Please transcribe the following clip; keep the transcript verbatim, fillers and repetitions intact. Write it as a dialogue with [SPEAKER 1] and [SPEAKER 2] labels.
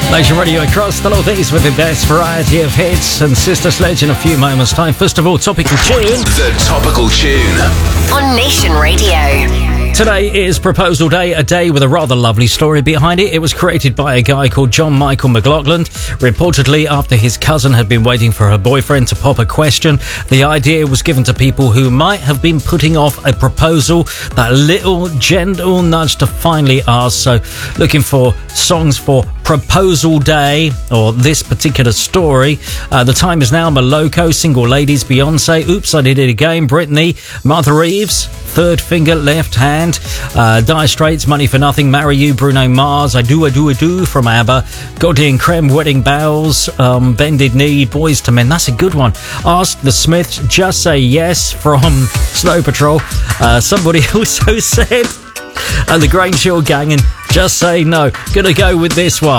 [SPEAKER 1] Nation Radio across the northeast with the best variety of hits and Sister Sledge in a few moments' time. First of all, topical tune.
[SPEAKER 2] The topical tune
[SPEAKER 3] on Nation Radio.
[SPEAKER 1] Today is Proposal Day, a day with a rather lovely story behind it. It was created by a guy called John Michael McLaughlin, reportedly after his cousin had been waiting for her boyfriend to pop a question. The idea was given to people who might have been putting off a proposal, that little gentle nudge to finally ask. So looking for songs for Proposal Day, or this particular story. Uh, the time is now. Moloko, Single Ladies, Beyonce, Oops, I Did It Again, Britney, Martha Reeves, Third Finger, Left Hand, uh, Dire Straits, Money for Nothing, Marry You, Bruno Mars, I Do, I Do, I Do from ABBA, Goldie and Creme, Wedding Bells, um, Bended Knee, Boys to Men, that's a good one. Ask the Smiths, Just Say Yes from Snow Patrol. Uh, somebody also said, and the Grange Hill Gang, and Just Say No. Gonna go with this one.